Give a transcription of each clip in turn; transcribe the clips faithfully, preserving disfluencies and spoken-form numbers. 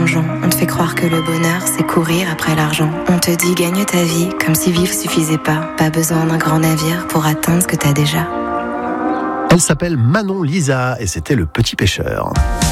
changeant. On te fait croire que le bonheur, c'est courir après l'argent. On te dit gagne ta vie, comme si vivre suffisait pas. Pas besoin d'un grand navire pour atteindre ce que t'as déjà. Elle s'appelle Manon Lisa et c'était Le Petit Pêcheur.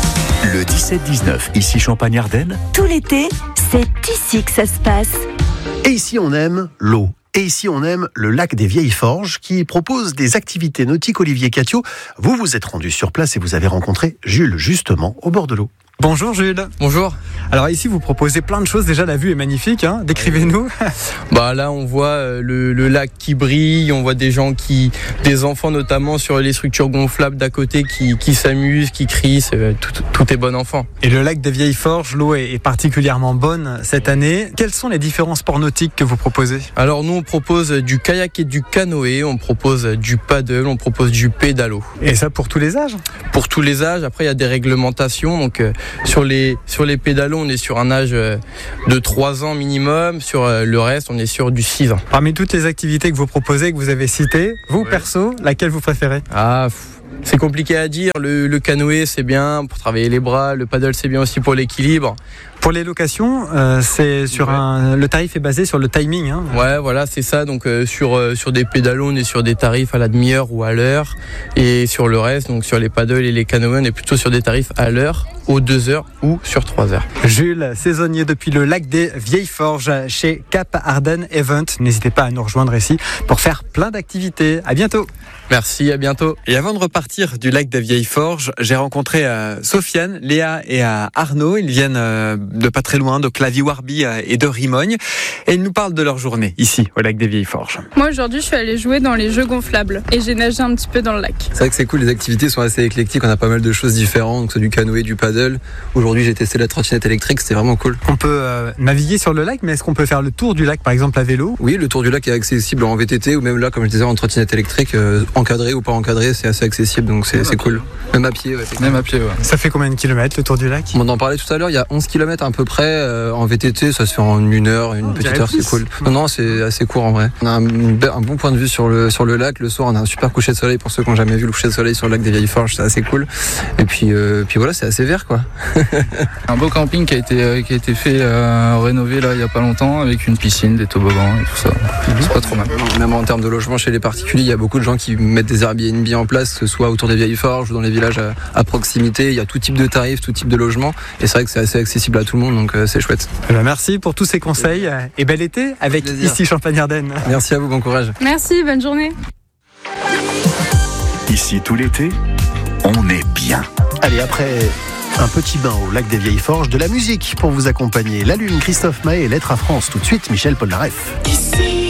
Le dix-sept dix-neuf, ici Champagne-Ardenne. Tout l'été, c'est ici que ça se passe. Et ici on aime l'eau. Et ici, on aime le lac des Vieilles Forges qui propose des activités nautiques. Olivier Catio, vous vous êtes rendu sur place et vous avez rencontré Jules, justement, au bord de l'eau. Bonjour Jules. Bonjour. Alors ici vous proposez plein de choses, déjà la vue est magnifique, hein. Décrivez-nous. Bah là on voit euh, le, le lac qui brille, on voit des gens qui, des enfants notamment sur les structures gonflables d'à côté qui, qui s'amusent, qui crient, c'est, tout, tout est bon enfant. Et le lac des Vieilles Forges, l'eau est, est particulièrement bonne cette année. Quels sont les différents sports nautiques que vous proposez ? Alors nous on propose du kayak et du canoë, on propose du paddle, on propose du pédalo. Et ça pour tous les âges ? Pour tous les âges, après il y a des réglementations, donc euh, Sur les, sur les pédalos, on est sur un âge de trois ans minimum. Sur le reste, on est sur du six ans. Parmi toutes les activités que vous proposez, que vous avez citées, vous, ouais. perso, laquelle vous préférez ? Ah, c'est compliqué à dire. Le, le canoë, c'est bien pour travailler les bras. Le paddle, c'est bien aussi pour l'équilibre. Pour les locations, euh, c'est sur ouais. un, le tarif est basé sur le timing. Hein. Ouais, voilà, c'est ça. Donc euh, sur euh, sur des pédalos, on est sur des tarifs à la demi-heure ou à l'heure, et sur le reste, donc sur les paddles et les canoës, on est plutôt sur des tarifs à l'heure, aux deux heures ou sur trois heures. Jules, saisonnier depuis le lac des Vieilles Forges chez Cap Arden Event. N'hésitez pas à nous rejoindre ici pour faire plein d'activités. À bientôt. Merci, à bientôt. Et avant de repartir du lac des Vieilles Forges, j'ai rencontré euh, Sofiane, Léa et euh, Arnaud. Ils viennent euh, de pas très loin, de Clavy-Warby euh, et de Rimogne. Et ils nous parlent de leur journée ici, au lac des Vieilles Forges. Moi, aujourd'hui, je suis allée jouer dans les jeux gonflables et j'ai nagé un petit peu dans le lac. C'est vrai que c'est cool, les activités sont assez éclectiques. On a pas mal de choses différentes, donc c'est du canoë, du paddle. Aujourd'hui, j'ai testé la trottinette électrique, c'était vraiment cool. On peut euh, naviguer sur le lac, mais est-ce qu'on peut faire le tour du lac, par exemple, à vélo ? Oui, le tour du lac est accessible en V T T ou même là, comme je disais, en trottinette électrique, euh, encadré ou pas encadré, c'est assez accessible, donc c'est, c'est cool. Même à pied, ouais. Même à pied, ouais. Ça fait combien de kilomètres le tour du lac ? On en parlait tout à l'heure, il y a onze kilomètres à peu près. Euh, en V T T, ça se fait en une heure, une oh, petite heure, plus. C'est cool. Non, non, c'est assez court en vrai. On a un, un bon point de vue sur le, sur le lac. Le soir, on a un super coucher de soleil pour ceux qui n'ont jamais vu le coucher de soleil sur le lac des Vieilles Forges, c'est assez cool. Et puis, euh, puis voilà, c'est assez vert, quoi. Un beau camping qui a été, euh, qui a été fait, euh, rénové là, il n'y a pas longtemps, avec une piscine, des toboggans et tout ça. Mm-hmm. C'est pas trop mal. Même en termes de logement chez les particuliers, il y a beaucoup de gens qui mettent des Airbnb en place, que ce soit autour des Vieilles Forges ou dans les villages à, à proximité. Il y a tout type de tarifs, tout type de logement. Et c'est vrai que c'est assez accessible à tout le monde, donc euh, c'est chouette. Eh ben merci pour tous ces conseils et bel été avec ici Champagne-Ardenne. Merci à vous, bon courage. Merci, bonne journée. Ici tout l'été, on est bien. Allez, après un petit bain au lac des Vieilles Forges, de la musique pour vous accompagner. La Lune, Christophe Maé et Lettres à France. Tout de suite, Michel Polnareff.